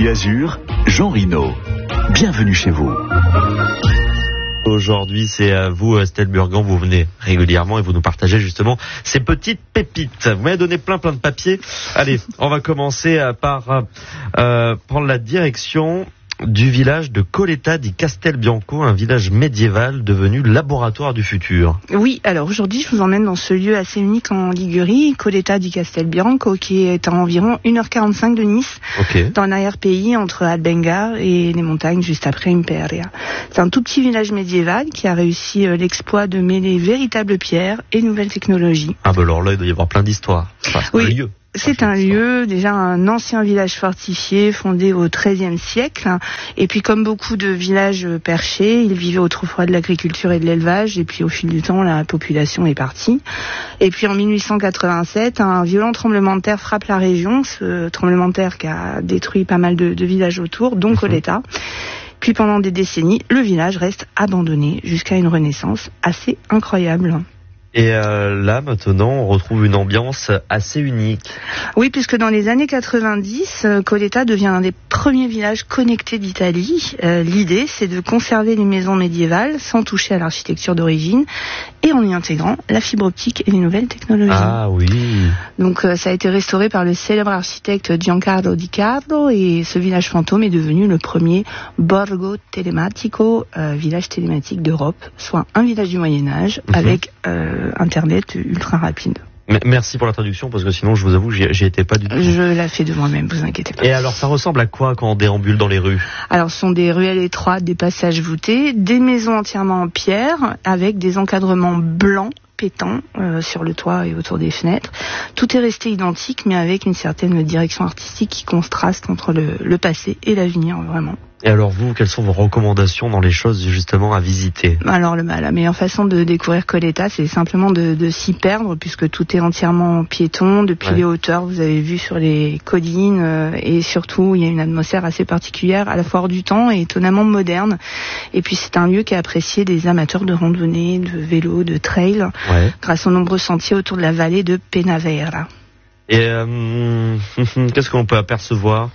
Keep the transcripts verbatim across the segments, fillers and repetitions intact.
Ici Azur, Jean Rino. Bienvenue chez vous. Aujourd'hui, c'est à vous, Estelle Burgan, vous venez régulièrement et vous nous partagez justement ces petites pépites. Vous m'avez donné plein plein de papiers. Allez, on va commencer par euh, prendre la direction du village de Coletta di Castelbianco, un village médiéval devenu laboratoire du futur. Oui, alors aujourd'hui, je vous emmène dans ce lieu assez unique en Ligurie, Coletta di Castelbianco, qui est à environ une heure quarante-cinq de Nice, okay. Dans l'arrière-pays entre Albenga et les montagnes juste après Imperia. C'est un tout petit village médiéval qui a réussi euh, l'exploit de mêler véritables pierres et nouvelles technologies. Ah ben alors là, il doit y avoir plein d'histoires. Enfin, c'est oui. un lieu. C'est un lieu, déjà un ancien village fortifié, fondé au treizième siècle. Et puis, comme beaucoup de villages perchés, il vivait autrefois de l'agriculture et de l'élevage. Et puis, au fil du temps, la population est partie. Et puis, en mille huit cent quatre-vingt-sept, un violent tremblement de terre frappe la région. Ce tremblement de terre qui a détruit pas mal de, de villages autour, dont Coletta. Puis, pendant des décennies, le village reste abandonné jusqu'à une renaissance assez incroyable. Et euh, là, maintenant, on retrouve une ambiance assez unique. Oui, puisque dans les années quatre-vingt-dix, euh, Coletta devient un des premiers villages connectés d'Italie. Euh, l'idée, c'est de conserver les maisons médiévales sans toucher à l'architecture d'origine et en y intégrant la fibre optique et les nouvelles technologies. Ah oui. Donc, euh, ça a été restauré par le célèbre architecte Giancarlo Di Carlo et ce village fantôme est devenu le premier Borgo Telematico, euh, village télématique d'Europe, soit un village du Moyen-Âge mm-hmm. avec... Euh, Internet ultra rapide. Merci pour la traduction, parce que sinon, je vous avoue, j'y, j'y étais pas du tout. Je la fais de moi-même, vous inquiétez pas. Et alors, ça ressemble à quoi quand on déambule dans les rues ? Alors, ce sont des ruelles étroites, des passages voûtés, des maisons entièrement en pierre, avec des encadrements blancs, pétants, euh, sur le toit et autour des fenêtres. Tout est resté identique, mais avec une certaine direction artistique qui contraste entre le, le passé et l'avenir, vraiment. Et alors vous, quelles sont vos recommandations dans les choses justement à visiter ? Alors le, la meilleure façon de découvrir Coletta, c'est simplement de, de s'y perdre, puisque tout est entièrement piéton. Depuis ouais. les hauteurs, vous avez vu sur les collines, euh, et surtout il y a une atmosphère assez particulière, à la fois hors du temps et étonnamment moderne. Et puis c'est un lieu qui est apprécié des amateurs de randonnée, de vélo, de trail, ouais. grâce aux nombreux sentiers autour de la vallée de Penavera. Et euh, qu'est-ce qu'on peut apercevoir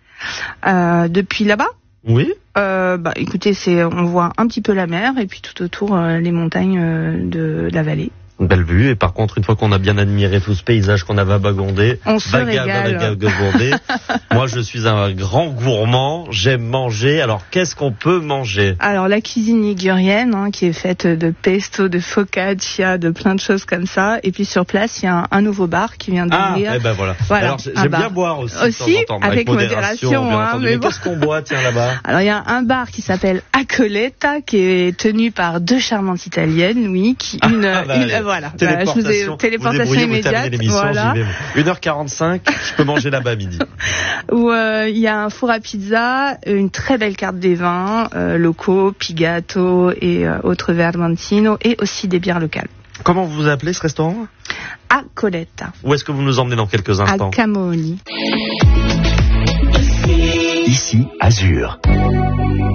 euh, depuis là-bas ? Oui. Euh, bah, écoutez, c'est, on voit un petit peu la mer et puis tout autour euh, les montagnes euh, de, de la vallée. Une belle vue. Et par contre, une fois qu'on a bien admiré tout ce paysage qu'on a vagabondé, on se régale. Vagabondé, moi, je suis un grand gourmand. J'aime manger. Alors, qu'est-ce qu'on peut manger ? Alors, la cuisine ligurienne, hein, qui est faite de pesto, de focaccia, de plein de choses comme ça. Et puis sur place, il y a un, un nouveau bar qui vient d'ouvrir. Ah, eh ben voilà. voilà Alors, j'aime bien boire aussi. Aussi, de temps en temps, avec, avec modération. modération hein, mais, mais bon. Qu'est-ce qu'on boit, tiens, là-bas ? Alors, il y a un bar qui s'appelle Coletta, qui est tenu par deux charmantes italiennes, oui, qui une, ah, bah, une voilà. Téléportation, bah, je vous ai, téléportation vous immédiate. Vous voilà. une heure quarante-cinq, je peux manger là-bas à midi. Où euh, il y a un four à pizza, une très belle carte des vins euh, locaux, Pigato et euh, autres Vermentino, et aussi des bières locales. Comment vous vous appelez ce restaurant ? A Coletta. Où est-ce que vous nous emmenez dans quelques instants ? À Camoni. Ici Azur.